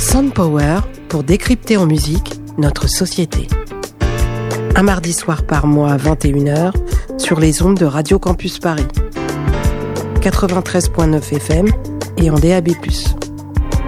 Soundpower pour décrypter en musique notre société. Un mardi soir par mois à 21h sur les ondes de Radio Campus Paris. 93.9 FM et en DAB+.